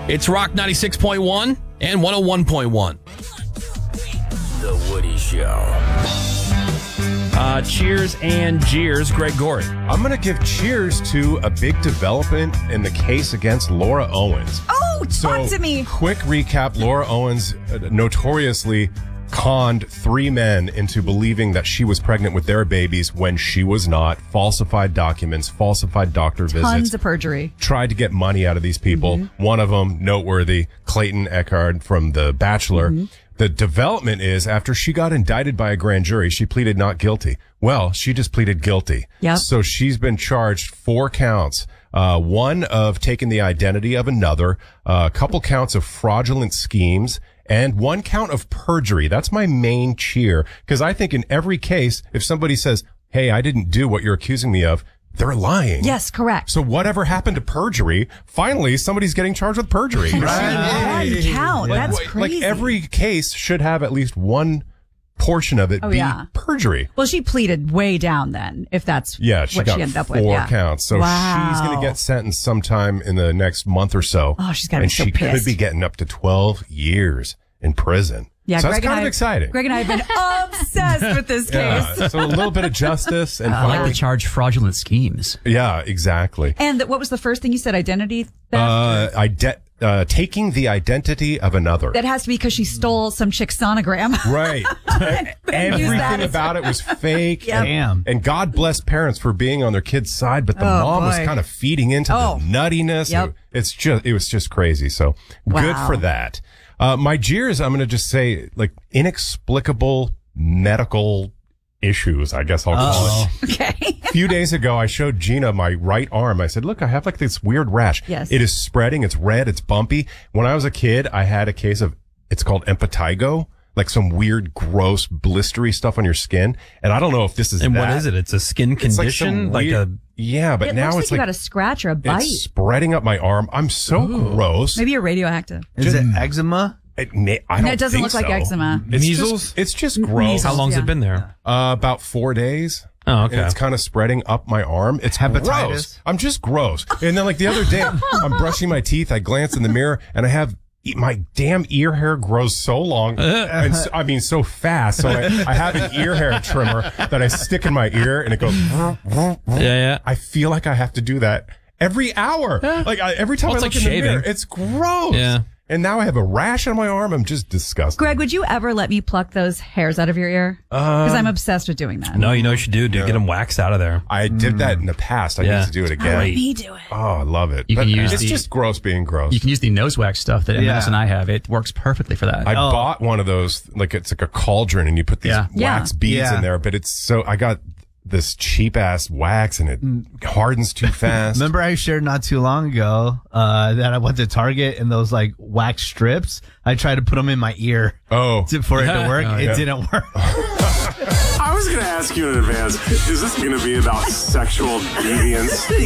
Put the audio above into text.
It's Rock 96.1 and 101.1. The Woody Show. Cheers and jeers, Greg Gorey. I'm going to give cheers to a big development in the case against Laura Owens. Oh, talk to me. Quick recap. Laura Owens notoriously conned 3 men into believing that she was pregnant with their babies when she was not. Falsified documents, falsified doctor visits. Tons of perjury. Tried to get money out of these people. One of them, noteworthy, Clayton Echard from The Bachelor. The development is after she got indicted by a grand jury, she pleaded not guilty. Well, she just pleaded guilty. Yep. So she's been charged 4 counts. One of taking the identity of another, a couple counts of fraudulent schemes, and 1 count of perjury. That's my main cheer. Because I think in every case, if somebody says, hey, I didn't do what you're accusing me of, they're lying. Yes, correct. So whatever happened to perjury, finally somebody's getting charged with perjury. One count. That's Like crazy. every case should have at least one portion of it be yeah. perjury. Well, she pleaded way down then, if that's Yeah, she what got she ended up 4 with. Yeah. counts. So she's going to get sentenced sometime in the next month or so. Oh, she's gotta be And so she could pissed. be getting up to 12 years in prison. Yeah, so Greg that's kind and of exciting. Greg and I have been obsessed with this case. Yeah, so a little bit of justice and I like finally, to charge fraudulent schemes. yeah, exactly. And what was the first thing you said? Identity theft? Taking the identity of another. That has to be because she stole some chick's sonogram. Right. Everything about it was fake. Yep. Damn. And God bless parents for being on their kids' side, but the mom was boy. kind of feeding into the nuttiness. Yep. It was just crazy. So good Wow. for that. My jeers, I'm going to just say like inexplicable medical issues, I guess I'll call it. Okay. A few days ago, I showed Gina my right arm. I said, look, I have like this weird rash. Yes. It is spreading. It's red. It's bumpy. When I was a kid, I had a case of, it's called impetigo, like some weird, gross, blistery stuff on your skin. And I don't know if this is And that. what is it? It's a skin It's like some condition? Like weird- yeah, but It now looks like it's you like got a scratch or a bite. it's spreading up my arm. I'm so gross. Maybe you're radioactive. Is it eczema? I don't No, it doesn't think look like so. eczema. It's Measles? Just, it's just gross. How long's Yeah. it been there? About 4 days. Oh, okay. And it's kind of spreading up my arm. It's Hepatitis? gross. I'm just gross. And then like the other day, I'm brushing my teeth. I glance in the mirror and I have my damn ear hair grows so long. And so fast. So I have an ear hair trimmer that I stick in my ear and it goes. Yeah. I feel like I have to do that every hour. Like every time Well, I it's look like in the mirror, shaving. it's gross. Yeah. And now I have a rash on my arm. I'm just disgusted. Greg, would you ever let me pluck those hairs out of your ear? Because I'm obsessed with doing that. No, you know what you should do? Get them waxed out of there. I did that in the past. I need to do it again. Great. Me do it. Oh, I love it. You can use it's the- just gross being gross. You can use the nose wax stuff that Yeah. MS and I have. It works perfectly for that. I bought one of those, like it's like a cauldron and you put these Yeah. wax beads Yeah. in there, but I got this cheap ass wax and it hardens too fast. Remember I shared not too long ago that I went to Target and those like wax strips, I tried to put them in my ear Oh. for it to work. Oh, It didn't work. I was going to ask you in advance, is this going to be about sexual deviance?